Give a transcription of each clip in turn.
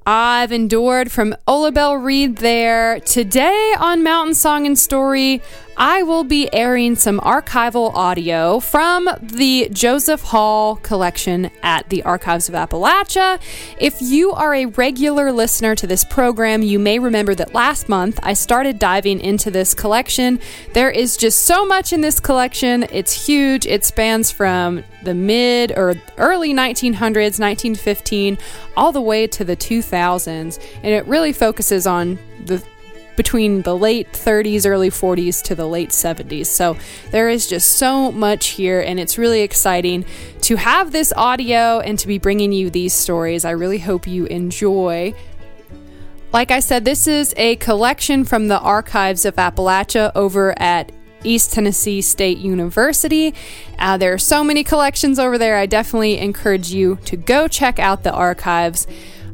I've Endured from Ola Belle Reed there. Today on Mountain Song and Story, I will be airing some archival audio from the Joseph Hall collection at the Archives of Appalachia. If you are a regular listener to this program, you may remember that last month I started diving into this collection. There is just so much in this collection. It's huge. It spans from the mid or early 1900s, 1915, all the way to the 2000s. And it really focuses on between the late 30s, early 40s to the late 70s. So there is just so much here, and it's really exciting to have this audio and to be bringing you these stories. I really hope you enjoy. Like I said, this is a collection from the Archives of Appalachia over at East Tennessee State University. There are so many collections over there. I definitely encourage you to go check out the archives.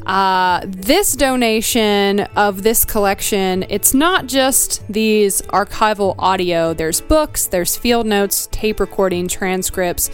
This donation of this collection, it's not just these archival audio. There's books, there's field notes, tape recording, transcripts,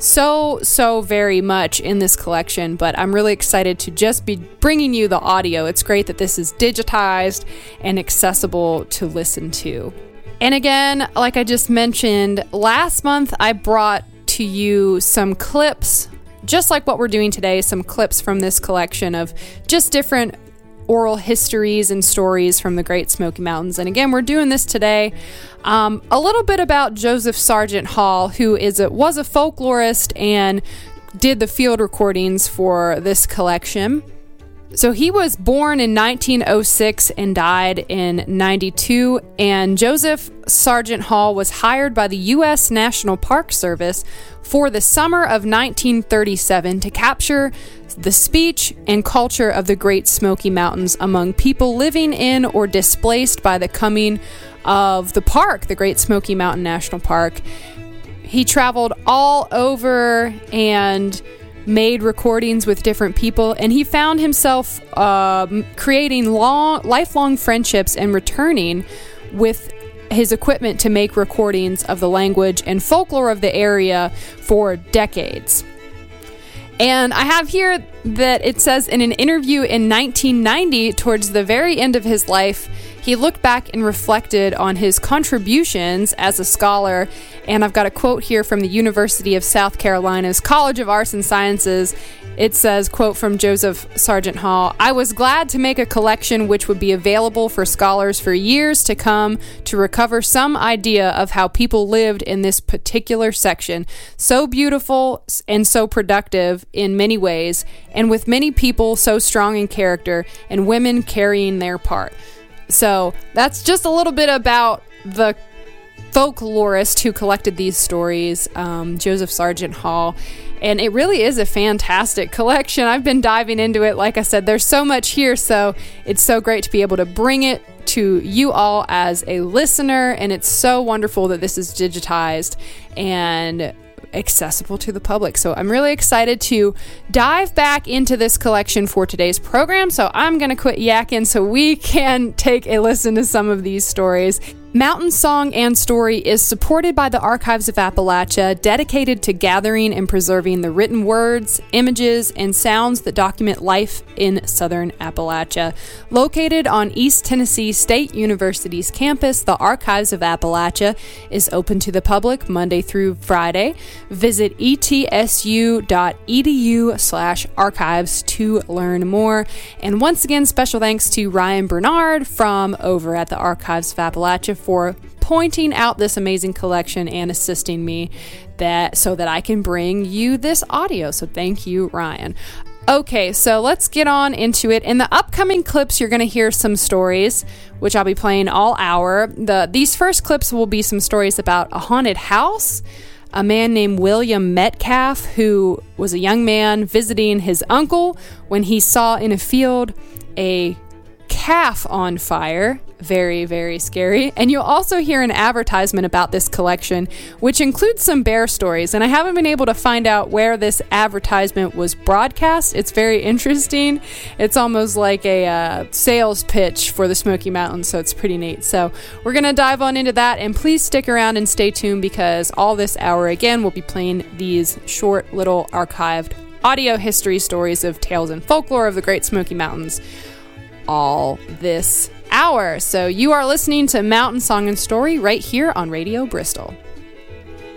so very much in this collection, but I'm really excited to just be bringing you the audio. It's great that this is digitized and accessible to listen to. And again, like I just mentioned, last month I brought to you some clips, just like what we're doing today, some clips from this collection of just different oral histories and stories from the Great Smoky Mountains. And again, we're doing this today. A little bit about Joseph Sargent Hall, who was a folklorist and did the field recordings for this collection. So he was born in 1906 and died in 92, and Joseph Sargent Hall was hired by the U.S. National Park Service for the summer of 1937 to capture the speech and culture of the Great Smoky Mountains among people living in or displaced by the coming of the park, the Great Smoky Mountain National Park. He traveled all over and made recordings with different people, and he found himself creating lifelong friendships and returning with his equipment to make recordings of the language and folklore of the area for decades. And I have here that it says in an interview in 1990, towards the very end of his life, he looked back and reflected on his contributions as a scholar. And I've got a quote here from the University of South Carolina's College of Arts and Sciences. It says, quote from Joseph Sargent Hall, "I was glad to make a collection which would be available for scholars for years to come to recover some idea of how people lived in this particular section, so beautiful and so productive in many ways, and with many people so strong in character and women carrying their part." So that's just a little bit about the folklorist who collected these stories, Joseph Sargent Hall. And it really is a fantastic collection. I've been diving into it. Like I said, there's so much here, so it's so great to be able to bring it to you all as a listener. And it's so wonderful that this is digitized and accessible to the public. So I'm really excited to dive back into this collection for today's program. So I'm going to quit yakking so we can take a listen to some of these stories. Mountain Song and Story is supported by the Archives of Appalachia, dedicated to gathering and preserving the written words, images, and sounds that document life in Southern Appalachia. Located on East Tennessee State University's campus, the Archives of Appalachia is open to the public Monday through Friday. Visit etsu.edu/archives to learn more. And once again, special thanks to Ryan Bernard from over at the Archives of Appalachia for pointing out this amazing collection and assisting me so that I can bring you this audio. So thank you, Ryan. Okay, so let's get on into it. In the upcoming clips, you're going to hear some stories, which I'll be playing all hour. These first clips will be some stories about a haunted house, a man named William Metcalf, who was a young man visiting his uncle when he saw in a field a calf on fire. Very, very scary. And you'll also hear an advertisement about this collection, which includes some bear stories. And I haven't been able to find out where this advertisement was broadcast. It's very interesting. It's almost like a sales pitch for the Smoky Mountains, so it's pretty neat. So we're going to dive on into that, and please stick around and stay tuned, because all this hour, again, we'll be playing these short little archived audio history, stories of tales and folklore of the Great Smoky Mountains all this hour. So you are listening to Mountain Song and Story right here on Radio Bristol.